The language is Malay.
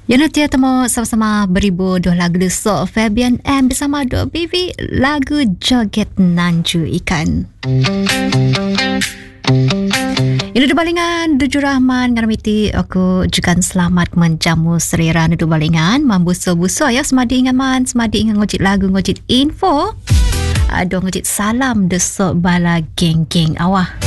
Yang nanti temu sama-sama beribu dua lagu desok Fabian M bersama dua Bibi lagu Joget Nanju Ikan. Ini duduk balingan Duju Rahman ngaramiti aku juga selamat menjamu serira duduk balingan mambuso-buso ya semadi ingat man semadi ingat ngojit lagu ngojit info aduh ngojit salam desok bala geng-geng awah.